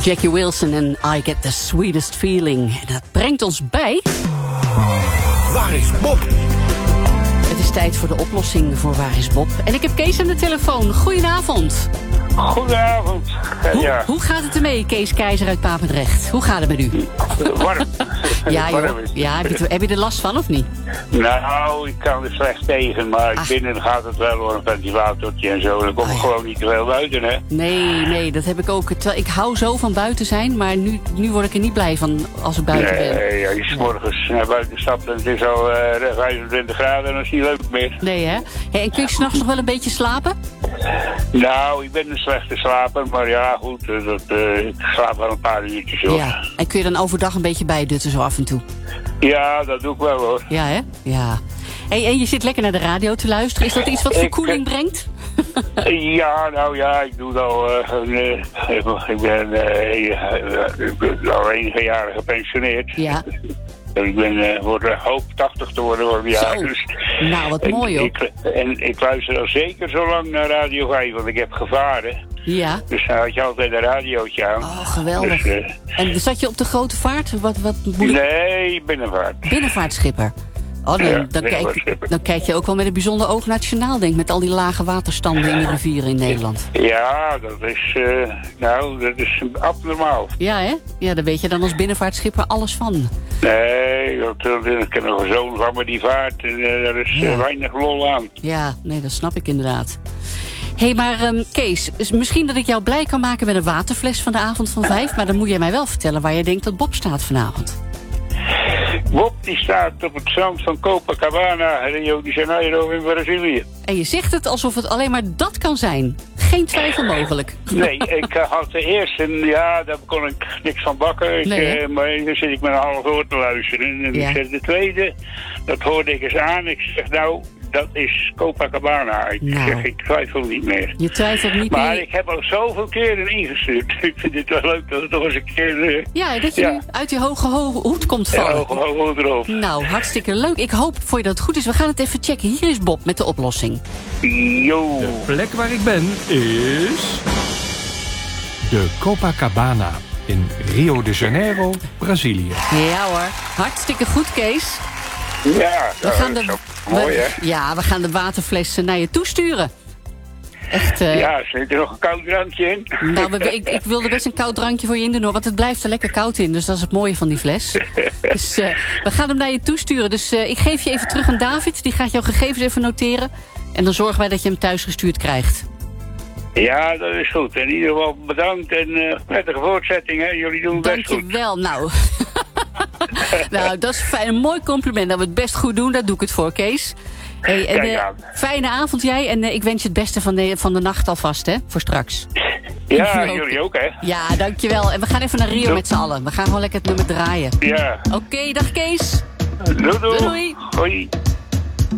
Jackie Wilson en I Get the Sweetest Feeling. En dat brengt ons bij... Waar is Bob? Het is tijd voor de oplossing voor Waar is Bob? En ik heb Kees aan de telefoon. Goedenavond. Goedenavond. Hoe gaat het ermee, Kees Keizer uit Papendrecht? Hoe gaat het met u? Warm. Ja, joh. Ja, heb je er last van of niet? Nou, ik kan er slecht tegen, maar binnen gaat het wel door een ventilatortje en zo. Dan kom ik gewoon niet te veel buiten, hè? Nee, dat heb ik ook. Ik hou zo van buiten zijn, maar nu word ik er niet blij van als ik buiten ben. Nee, als je 's morgens naar buiten stapt en het is al 25 graden, dan is het niet leuk meer. Nee, hè? Hey, en kun je 's nachts nog wel een beetje slapen? Nou, ik ben een slechte slaper, maar ja, goed, ik slaap wel een paar uurtjes, hoor. Ja, en kun je dan overdag een beetje bijdutten zo af en toe? Ja, dat doe ik wel, hoor. Ja, hè? Ja. Hey, en je zit lekker naar de radio te luisteren. Is dat iets wat verkoeling brengt? Ja, nou ja, ik doe al... ik ben al enige jaren gepensioneerd. Ja. Ik hoop 80 te worden voor een jaar. Dus, nou, wat mooi hoor. Ik luister al zeker zo lang naar Radio 5, want ik heb gevaren. Ja. Dus dan had je altijd een radiootje aan. Oh, geweldig. Dus, en zat je op de grote vaart? Nee, binnenvaart. Binnenvaartschipper. Oh, dan kijk je ook wel met een bijzonder oog naar het journaal, denk ik, met al die lage waterstanden in de rivieren in Nederland. Ja, dat is abnormaal. Ja, hè? Ja, daar weet je dan als binnenvaartschipper alles van. Nee, ik ken nog een zoon van me die vaart en daar is weinig lol aan. Ja, nee, dat snap ik inderdaad. Hé, maar Kees, misschien dat ik jou blij kan maken met een waterfles van de avond van 5, maar dan moet jij mij wel vertellen waar je denkt dat Bob staat vanavond. Bob die staat op het strand van Copacabana, Rio de Janeiro in Brazilië. En je zegt het alsof het alleen maar dat kan zijn. Geen twijfel mogelijk. Nee, ik had de eerste, daar kon ik niks van bakken. Maar dan zit ik met een half oor te luisteren. En ik zeg de tweede, dat hoorde ik eens aan. Ik zeg nou, dat is Copacabana. Ik twijfel niet meer. Je twijfelt niet meer? Maar ik heb al zoveel keren ingestuurd. Ik vind het wel leuk dat het toch eens een keer... dat je uit die hoge hoed komt vallen. Ja, hoge hoed erop. Nou, hartstikke leuk. Ik hoop voor je dat het goed is. We gaan het even checken. Hier is Bob met de oplossing. Yo. De plek waar ik ben is... de Copacabana in Rio de Janeiro, Brazilië. Ja hoor, hartstikke goed, Kees. Ja, mooi, hè? Ja, we gaan de waterflessen naar je toesturen. Echt, zit er nog een koud drankje in? Nou, ik wilde best een koud drankje voor je in doen, hoor, want het blijft er lekker koud in. Dus dat is het mooie van die fles. Dus we gaan hem naar je toesturen. Dus ik geef je even terug aan David. Die gaat jouw gegevens even noteren. En dan zorgen wij dat je hem thuis gestuurd krijgt. Ja, dat is goed. In ieder geval bedankt en prettige voortzetting, hè. Jullie doen het best goed. Dankjewel, nou. Nou, dat is fijn. Een mooi compliment dat we het best goed doen. Daar doe ik het voor, Kees. Hey, fijne avond jij. En ik wens je het beste van de nacht alvast, hè. Voor straks. Ja, jullie ook, hè. Ja, dankjewel. En we gaan even naar Rio met z'n allen. We gaan gewoon lekker het nummer draaien. Ja. Oké, dag Kees. Doei. Doei. Hoi.